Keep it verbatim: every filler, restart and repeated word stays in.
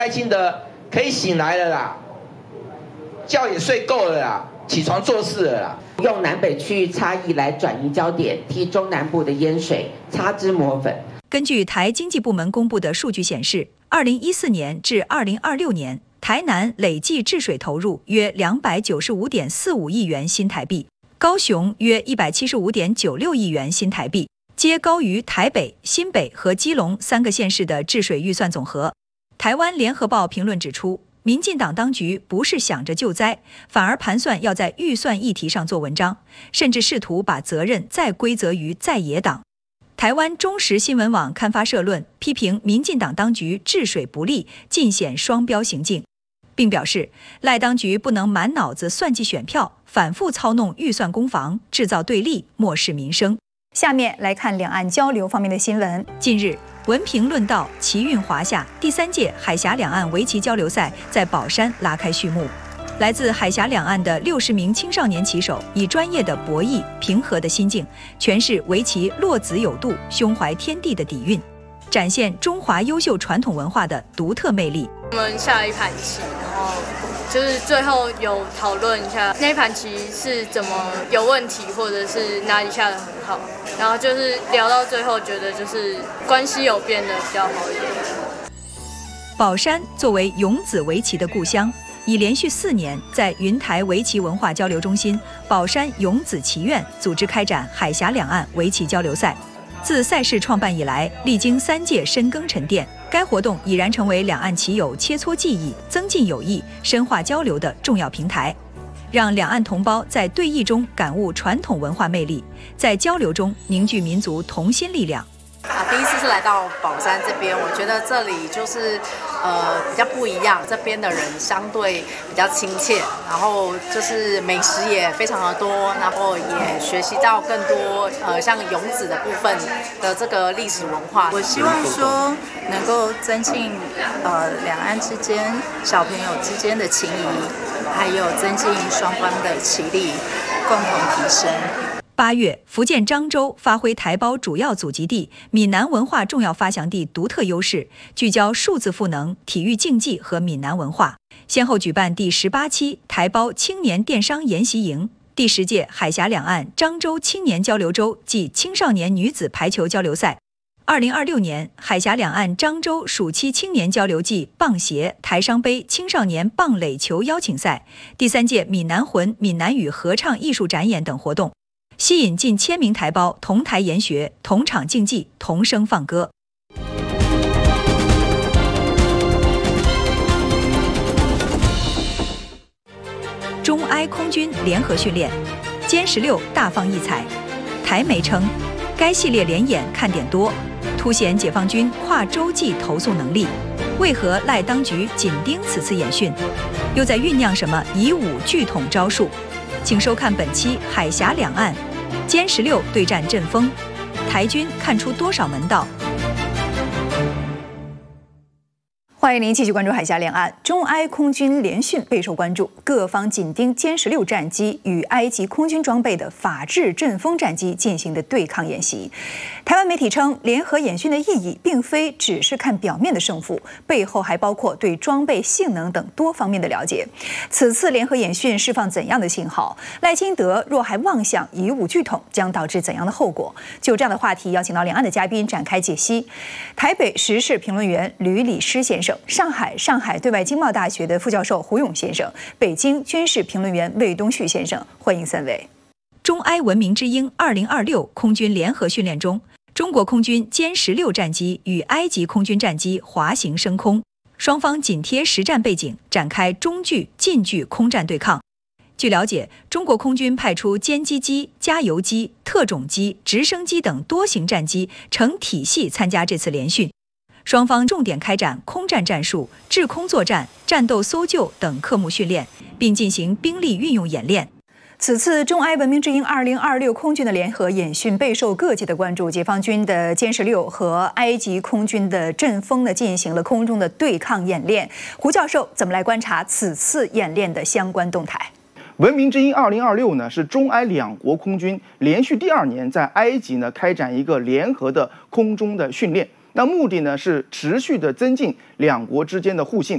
赖清德可以醒来了啦，觉也睡够了啦，起床做事了啦。 用南北区域差异来转移焦点，替中南部的淹水擦脂抹粉。 根据台经济部门公布的数据显示，二零一四年至二零二六年，台南累计治水投入约两百九十五点四五亿元新台币，高雄约一百七十五点九六亿元新台币，皆高于台北、新北和基隆三个县市的治水预算总和。台湾联合报评论指出，民进党当局不是想着救灾，反而盘算要在预算议题上做文章，甚至试图把责任再归责于在野党。台湾中时新闻网刊发社论，批评民进党当局治水不力，尽显双标行径，并表示赖当局不能满脑子算计选票，反复操弄预算攻防，制造对立，漠视民生。 下面来看两岸交流方面的新闻。 近日，文评论道，奇运华夏第三届海峡两岸围棋交流赛在宝山拉开序幕。来自海峡两岸的六十名青少年棋手，以专业的博弈、平和的心境，诠释围棋落子有度、胸怀天地的底蕴，展现中华优秀传统文化的独特魅力。 我们下了一盘棋，然后就是最后有讨论一下那一盘棋是怎么有问题，或者是哪里下得很好，然后就是聊到最后，觉得就是关系有变得比较好一点。 宝山作为勇子围棋的故乡，已连续四年在云台围棋文化交流中心宝山勇子棋院组织开展海峡两岸围棋交流赛。自赛事创办以来，历经三届深耕沉淀，该活动已然成为两岸棋友切磋技艺、增进友谊、深化交流的重要平台，让两岸同胞在对弈中感悟传统文化魅力，在交流中凝聚民族同心力量。 啊，第一次是来到宝山这边，我觉得这里就是呃比较不一样，这边的人相对比较亲切，然后就是美食也非常的多，然后也学习到更多呃像勇子的部分的这个历史文化。 我希望说能够增进呃两岸之间小朋友之间的情谊，还有增进双方的棋力，共同提升。 八月，福建漳州发挥台胞主要祖籍地、闽南文化重要发祥地独特优势，聚焦数字赋能、体育竞技和闽南文化，先后举办第十八期台胞青年电商研习营、第十届海峡两岸漳州青年交流周暨青少年女子排球交流赛。二零二六年，海峡两岸漳州暑期青年交流暨棒协台商杯青少年棒垒球邀请赛、第三届闽南魂闽南语合唱艺术展演等活动，吸引近千名台胞同台研学、同场竞技、同声放歌。中埃空军联合训练，歼十六大放异彩。台媒称，该系列联演看点多，凸显解放军跨洲际投送能力。为何赖当局紧盯此次演训？又在酝酿什么以武拒统招数？请收看本期《海峡两岸》。歼十六对战阵风，台军看出多少门道？ 欢迎您继续关注海峡两岸。中埃空军联训备受关注，各方紧盯歼十六战机与埃及空军装备的法制阵风战机进行的对抗演习。台湾媒体称，联合演训的意义并非只是看表面的胜负，背后还包括对装备性能等多方面的了解。此次联合演训释放怎样的信号？赖清德若还妄想以武拒统，将导致怎样的后果？就这样的话题，邀请到两岸的嘉宾展开解析。台北时事评论员吕礼诗先生，上海上海对外经贸大学的副教授胡勇先生，北京军事评论员魏东旭先生，欢迎三位。 中埃文明之鹰二零二六空军联合训练中，中国空军歼十六战机与埃及空军战机滑行升空，双方紧贴实战背景，展开中距、近距空战对抗。据了解，中国空军派出歼击机、加油机、特种机、直升机等多型战机成体系参加这次联训。双方重点开展空战战术、制空作战、战斗搜救等科目训练，并进行兵力运用演练。 此次中埃文明之鹰二零二六空军的联合演训备受各界的关注，解放军的歼十六和埃及空军的阵风呢进行了空中的对抗演练。胡教授怎么来观察此次演练的相关动态？ 文明之鹰二零二六呢是中埃两国空军连续第二年在埃及呢开展一个联合的空中的训练。那目的呢是持续的增进两国之间的互信，